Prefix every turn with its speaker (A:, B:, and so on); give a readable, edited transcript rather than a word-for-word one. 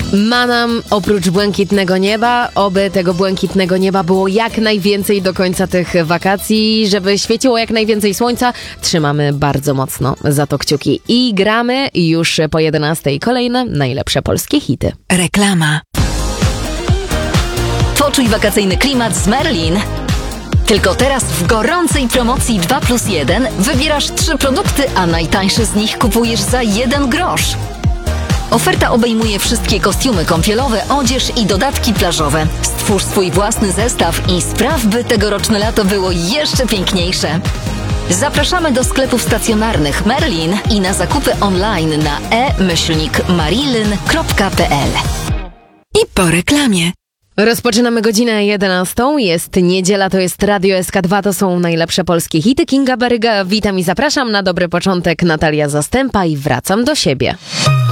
A: Ma nam oprócz błękitnego nieba, oby tego błękitnego nieba było jak najwięcej do końca tych wakacji, żeby świeciło jak najwięcej słońca. Trzymamy bardzo mocno za to kciuki i gramy już po 11 kolejne najlepsze polskie hity.
B: Reklama. Poczuj wakacyjny klimat z Merlin. Tylko teraz w gorącej promocji 2+1 wybierasz 3 produkty, a najtańsze z nich kupujesz za 1 grosz. Oferta obejmuje wszystkie kostiumy kąpielowe, odzież i dodatki plażowe. Stwórz swój własny zestaw i spraw, by tegoroczne lato było jeszcze piękniejsze. Zapraszamy do sklepów stacjonarnych Merlin i na zakupy online na e-marilyn.pl.
C: I po reklamie.
A: Rozpoczynamy godzinę 11. Jest niedziela, to jest Radio SK2, to są najlepsze polskie hity. Kinga Baryga, witam i zapraszam na dobry początek. Natalia Zastępa i wracam do siebie.